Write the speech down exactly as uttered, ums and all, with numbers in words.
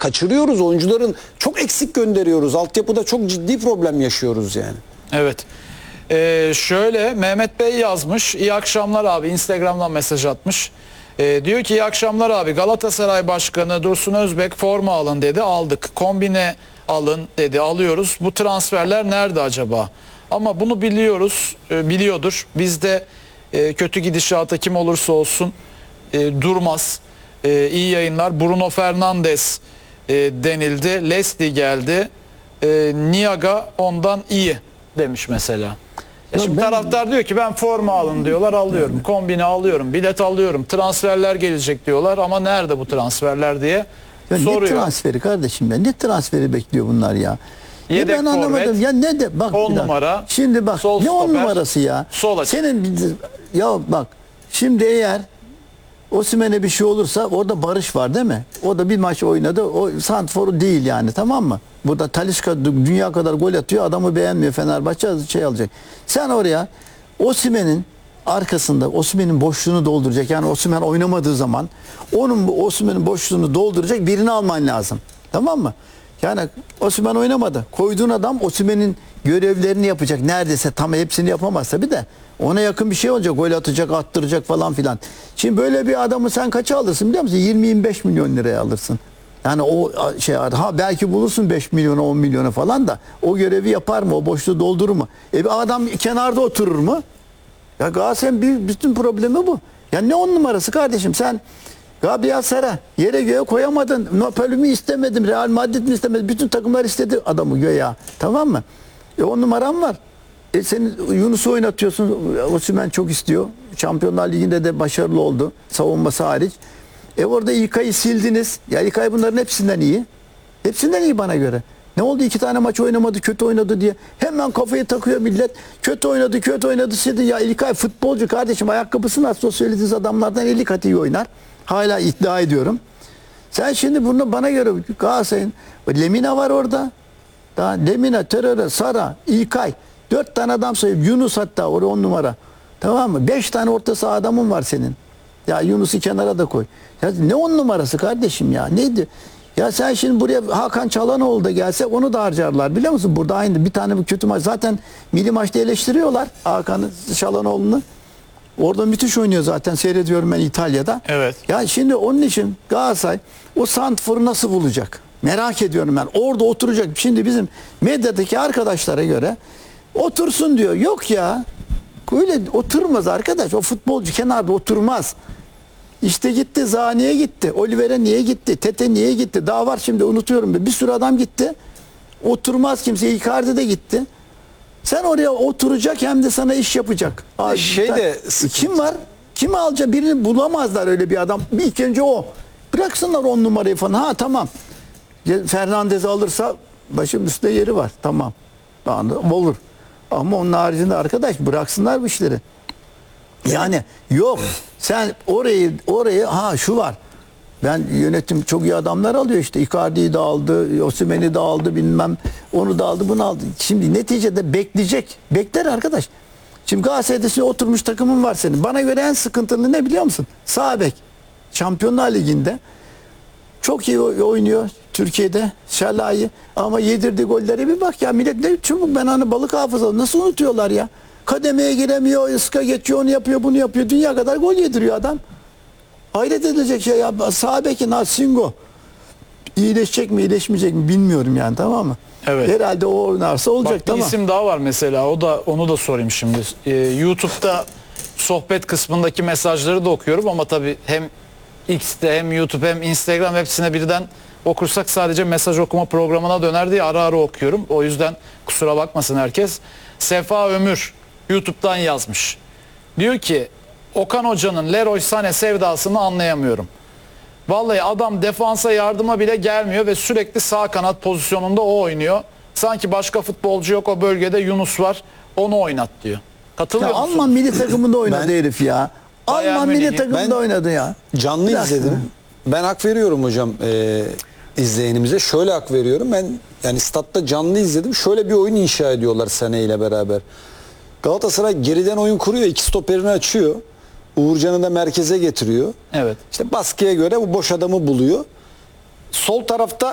kaçırıyoruz. Oyuncuların çok eksik gönderiyoruz. Altyapıda çok ciddi problem yaşıyoruz yani. Evet. Ee, şöyle Mehmet Bey yazmış. İyi akşamlar abi. Instagram'dan mesaj atmış. Ee, diyor ki iyi akşamlar abi. Galatasaray Başkanı Dursun Özbek forma alın dedi. Aldık. Kombine alın dedi. Alıyoruz. Bu transferler nerede acaba? Ama bunu biliyoruz. E, biliyordur. Bizde e, kötü gidişata kim olursa olsun e, durmaz. E, iyi yayınlar. Bruno Fernandes e, denildi. Leslie geldi. E, Niaga ondan iyi demiş mesela. E şimdi ben- taraftar diyor ki ben forma alın diyorlar, alıyorum. Kombine alıyorum, bilet alıyorum. Transferler gelecek diyorlar ama nerede bu transferler diye Ya ne soruyor. transferi kardeşim ya? Ne transferi bekliyor bunlar ya? Ya Yedek ben anlamadım. forvet, Ya ne de bak on bir dakika. numara, Şimdi bak sol ne on stoper, numarası ya? sol açık. Senin bir- ya bak şimdi eğer Osimhen'e bir şey olursa orada Barış var değil mi? O da bir maç oynadı. O santrforu değil yani, tamam mı? Burada Talisca dünya kadar gol atıyor. Adamı beğenmiyor Fenerbahçe, şey alacak. Sen oraya Osimhen'in arkasında Osimhen'in boşluğunu dolduracak. Yani Osimhen oynamadığı zaman onun bu Osimhen'in boşluğunu dolduracak birini alman lazım. Tamam mı? Yani Osimhen oynamadı. Koyduğun adam Osimhen'in görevlerini yapacak. Neredeyse tam hepsini yapamazsa bir de ona yakın bir şey olacak. Gol atacak, attıracak falan filan. Şimdi böyle bir adamı sen kaça alırsın biliyor musun? yirmi yirmi beş milyon liraya alırsın. Yani o şey, ha belki bulursun beş milyona on milyona falan da o görevi yapar mı? O boşluğu doldurur mu? E bir adam kenarda oturur mu? Ya Galatasaray'ın bir bütün problemi bu. Ya ne on numarası kardeşim, sen Gabriel Sara yere göğe koyamadın. Napoli mi istemedim, Real Madrid mi istemedi? Bütün takımlar istedi adamı göğe. Tamam mı? E on numaram var. E senin Yunus'u oynatıyorsun. Osimhen çok istiyor. Şampiyonlar Ligi'nde de başarılı oldu. Savunması hariç. E orada İlkay'ı sildiniz. Ya İlkay bunların hepsinden iyi. Hepsinden iyi bana göre. Ne oldu, iki tane maç oynamadı, kötü oynadı diye. Hemen kafayı takıyor millet. Kötü oynadı, kötü oynadı. Şimdi ya İlkay futbolcu kardeşim, ayakkabısı nasıl o söylediğiniz adamlardan elli kat iyi oynar. Hala iddia ediyorum. Sen şimdi bunu bana göre Galatasaray'ın Lemina var orada. Daha Lemina, Teröre, Sara, İlkay. Dört tane adam sayıp Yunus hatta oraya on numara. Tamam mı? Beş tane orta saha adamın var senin. Ya Yunus'u kenara da koy. Ya ne on numarası kardeşim ya? Neydi? Ya sen şimdi buraya Hakan Çalhanoğlu da gelse onu da harcarlar biliyor musun? Burada aynı bir tane bu kötü maç. Zaten milli maçta eleştiriyorlar Hakan Çalhanoğlu'nu. Orada müthiş oynuyor zaten, seyrediyorum ben İtalya'da. Evet. Ya şimdi onun için Galatasaray o santrforu nasıl bulacak? Merak ediyorum ben. Orada oturacak. Şimdi bizim medyadaki arkadaşlara göre otursun diyor. Yok ya. Öyle oturmaz arkadaş. O futbolcu kenarda oturmaz. İşte gitti, Zani'ye gitti. Oliver'e niye gitti? Tete niye gitti? Daha var şimdi, unutuyorum. Bir sürü adam gitti. Oturmaz kimse. Icardi de gitti. Sen oraya oturacak hem de sana iş yapacak. Abi, şey sen- de kim var? Kimi alacak? Birini bulamazlar öyle bir adam. Bir ilk önce o. Bıraksınlar on numarayı falan. Ha tamam. Fernandez'i alırsa başım üstte yeri var. Tamam. Olur. Ama onun haricinde arkadaş bıraksınlar bu işleri. Yani yok. Sen orayı orayı ha şu var. Ben yönetim çok iyi adamlar alıyor işte. Icardi'yi de aldı, Osimhen'i de aldı, bilmem onu da aldı, bunu aldı. Şimdi neticede bekleyecek. Bekler arkadaş. Şimdi Galatasaray'da oturmuş takımın var senin. Bana göre en sıkıntılı ne biliyor musun? Sağ bek. Şampiyonlar Ligi'nde çok iyi oynuyor Türkiye'de Şalai, ama yedirdiği golleri bir bak ya, millet ne çabuk, ben hani balık hafızalı nasıl unutuyorlar ya. Kademeye giremiyor, ıska geçiyor, onu yapıyor, bunu yapıyor. Dünya kadar gol yediriyor adam. Hayret edilecek şey ya. Sağ bekin Singo iyileşecek mi iyileşmeyecek mi bilmiyorum yani, tamam mı? Evet. Herhalde o oynarsa olacak. Bak, bir tamam. isim daha var mesela, o da onu da sorayım şimdi. Ee, YouTube'da sohbet kısmındaki mesajları da okuyorum ama tabii hem X'te hem YouTube hem Instagram hepsine birden okursak sadece mesaj okuma programına döner diye ara ara okuyorum. O yüzden kusura bakmasın herkes. Sefa Ömür YouTube'dan yazmış. Diyor ki Okan Hoca'nın Leroy Sané sevdasını anlayamıyorum. Vallahi adam defansa yardıma bile gelmiyor ve sürekli sağ kanat pozisyonunda o oynuyor. Sanki başka futbolcu yok o bölgede, Yunus var, onu oynat diyor. Katılıyor Ya musun? Alman milli takımında oynadı Ben- herif ya. Bayern Alman milli Münih'i- takımında Ben- oynadı ya. Canlı Bırak. izledim. Ben hak veriyorum hocam e, izleyenimize. Şöyle hak veriyorum. Ben yani statta canlı izledim. Şöyle bir oyun inşa ediyorlar Sané ile beraber. Galatasaray geriden oyun kuruyor. İki stoperini açıyor. Uğurcan'ı da merkeze getiriyor. Evet. İşte baskıya göre bu boş adamı buluyor. Sol tarafta